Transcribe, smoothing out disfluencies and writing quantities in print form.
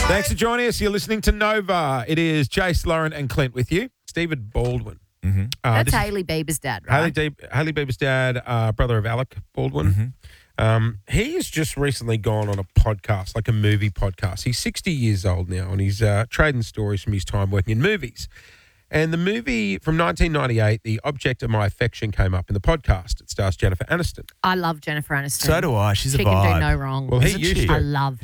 Thanks for joining us. You're listening to Nova. It is Jace, Lauren, and Clint with you. Stephen Baldwin. Mm-hmm. That's Hailey Bieber's dad, right? Hailey Bieber's dad, brother of Alec Baldwin. Mm-hmm. He has just recently gone on a podcast, like a movie podcast. He's 60 years old now, and he's trading stories from his time working in movies. And the movie from 1998, The Object of My Affection, came up in the podcast. It stars Jennifer Aniston. I love Jennifer Aniston. So do I. She's a She vibe. can do no wrong. Well, he Isn't used she? to. I love